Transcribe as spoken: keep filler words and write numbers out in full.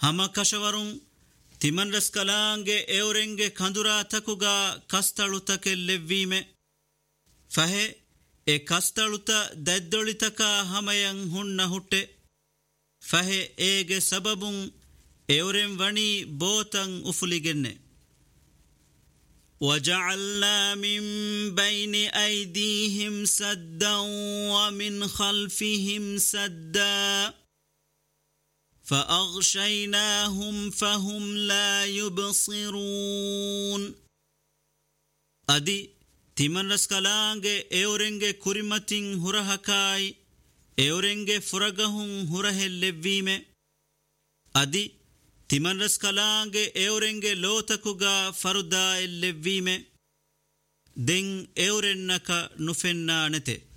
hama kashawarun timan raskalange eurenge kandura takuga kastalutake levvime fahe e kastaluta daddolitaka hamayan hunna hutte fahe ege sababun euren vani botan ufuligenne وجعلنا من بين أيديهم سدا ومن خلفهم سدا فأغشيناهم فهم لا يبصرون أدي تمن رسكالانge eorenge kurimatin hurahakai eorenge furagahun hurahellevime adi timan raskalange eurenge lotakuga faruda ellevime den eurennaka nufenna nete